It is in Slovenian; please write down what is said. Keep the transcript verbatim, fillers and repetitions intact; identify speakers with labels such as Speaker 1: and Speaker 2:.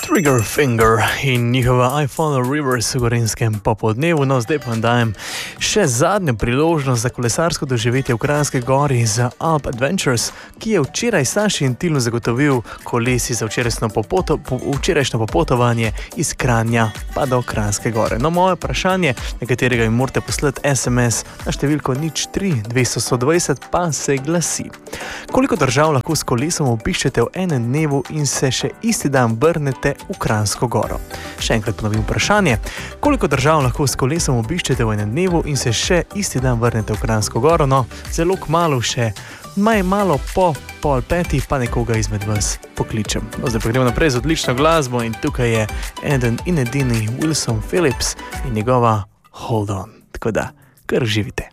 Speaker 1: Trigger Finger in njihova I Follow Rivers v Gorenjskem popodnevu. No, zdaj pa vam dajem še zadnjo priložnost za kolesarsko doživetje v Kranjski Gori za Alp Adventures, ki je včeraj Saši in Tilu zagotovil kolesi za včerajšnjo popoto, po, včerajšnjo popotovanje iz Kranja pa do Kranjske Gore. No, moje vprašanje, na katerega jim morate poslati S M S na številko nič tri dvesto dvajset, pa se glasi: koliko držav lahko s kolesom obiščete v enem dnevu in se še isti dan vrnete v Kranjsko Goro? Še enkrat ponovim vprašanje: koliko držav lahko s kolesom obiščete v enem dnevu in se še isti dan vrnete v Kranjsko Goro? No, zelo kmalu še, maj malo po pol petih, pa nekoga izmed vas pokličem. No, zdaj pa gremo naprej z odlično glasbo in tukaj je eden in edini Wilson Phillips in njegova Hold On. Tako da, kar živite.